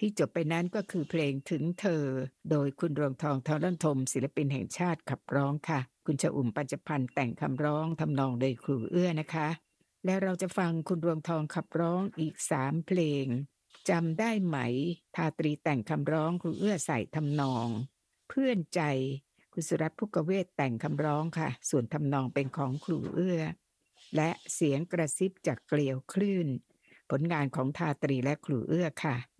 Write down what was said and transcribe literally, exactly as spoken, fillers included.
ที่จบไปนั้นก็คือเพลงถึงเธอโดยคุณรวงทองทองล้านทมศิลปินแห่งชาติขับร้องค่ะคุณชอุ่มปัญจพรรณแต่งคำร้องทำนองโดยครูเอื้อนะคะและเราจะฟังคุณรวงทองขับร้องอีกสามเพลงจำได้ไหมทาตรีแต่งคำร้องครูเอื้อใส่ทำนองเพื่อนใจคุณสุรัตน์ภุกเวศแต่งคำร้องค่ะส่วนทำนองเป็นของครูเอื้อและเสียงกระซิบจากเกลียวคลื่นผลงานของทาตรีและครูเอื้อค่ะ